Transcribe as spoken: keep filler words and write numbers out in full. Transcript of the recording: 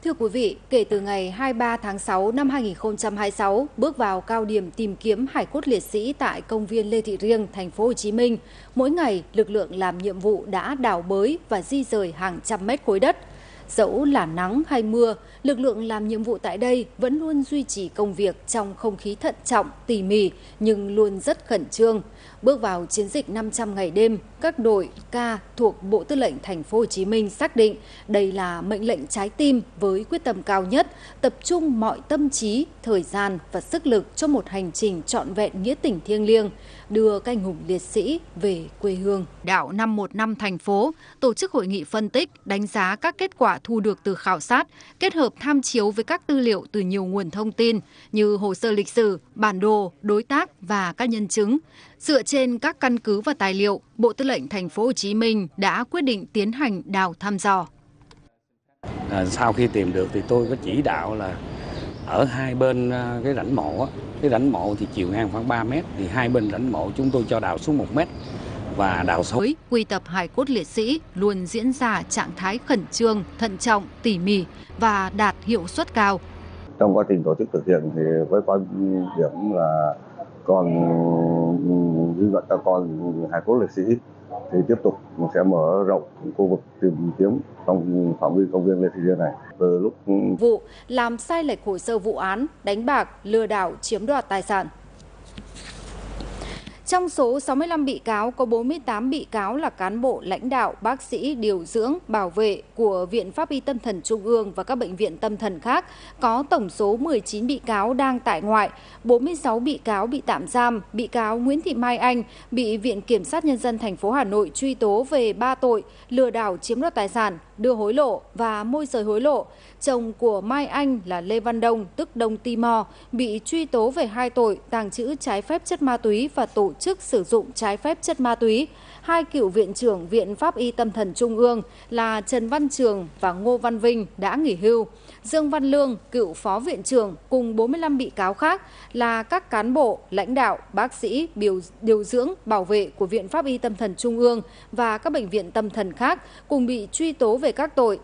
Thưa quý vị, kể từ ngày hai mươi ba tháng sáu năm hai nghìn không trăm hai mươi sáu, bước vào cao điểm tìm kiếm hải cốt liệt sĩ tại công viên Lê Thị Riêng, thành phố Hồ Chí Minh, mỗi ngày lực lượng làm nhiệm vụ đã đào bới và di rời hàng trăm mét khối đất. Dẫu là nắng hay mưa, lực lượng làm nhiệm vụ tại đây vẫn luôn duy trì công việc trong không khí thận trọng, tỉ mỉ nhưng luôn rất khẩn trương. Bước vào chiến dịch năm trăm ngày đêm, các đội K thuộc Bộ Tư lệnh Thành phố Hồ Chí Minh xác định đây là mệnh lệnh trái tim với quyết tâm cao nhất, tập trung mọi tâm trí, thời gian và sức lực cho một hành trình trọn vẹn nghĩa tình thiêng liêng, đưa các anh hùng liệt sĩ về quê hương. Đạo năm một năm thành phố tổ chức hội nghị phân tích, đánh giá các kết quả thu được từ khảo sát, kết hợp tham chiếu với các tư liệu từ nhiều nguồn thông tin như hồ sơ lịch sử, bản đồ, đối tác và các nhân chứng. Dựa trên các căn cứ và tài liệu, Bộ Tư lệnh Thành phố Hồ Chí Minh đã quyết định tiến hành đào thăm dò. À, sau khi tìm được thì tôi có chỉ đạo là ở hai bên cái rãnh mộ, cái rãnh mộ thì chiều ngang khoảng ba mét, thì hai bên rãnh mộ chúng tôi cho đào xuống một mét và đào sâu. Quy tập hài cốt liệt sĩ luôn diễn ra trạng thái khẩn trương, thận trọng, tỉ mỉ và đạt hiệu suất cao. Trong quá trình tổ chức thực hiện thì với quan điểm là còn ghi nhận các con hài cốt liệt sĩ thì tiếp tục sẽ mở rộng khu vực tìm kiếm trong phạm vi công viên Lê Thị Riêng này. Từ lúc vụ làm sai lệch hồ sơ vụ án, đánh bạc, lừa đảo, chiếm đoạt tài sản. Trong số sáu mươi lăm bị cáo, có bốn mươi tám bị cáo là cán bộ lãnh đạo, bác sĩ, điều dưỡng, bảo vệ của Viện Pháp y Tâm thần Trung ương và các bệnh viện tâm thần khác, có tổng số mười chín bị cáo đang tại ngoại, bốn mươi sáu bị cáo bị tạm giam. Bị cáo Nguyễn Thị Mai Anh bị Viện Kiểm sát Nhân dân thành phố Hà Nội truy tố về ba tội lừa đảo chiếm đoạt tài sản, đưa hối lộ và môi giới hối lộ. Chồng của Mai Anh là Lê Văn Đông, tức Đông Timor, bị truy tố về hai tội tàng trữ trái phép chất ma túy và tổ chức sử dụng trái phép chất ma túy. Hai cựu viện trưởng Viện Pháp y Tâm thần Trung ương là Trần Văn Trường và Ngô Văn Vinh đã nghỉ hưu. Dương Văn Lương, cựu phó viện trưởng, cùng bốn mươi lăm bị cáo khác là các cán bộ, lãnh đạo, bác sĩ, điều, điều dưỡng, bảo vệ của Viện Pháp y Tâm thần Trung ương và các bệnh viện tâm thần khác, cùng bị truy tố về các tội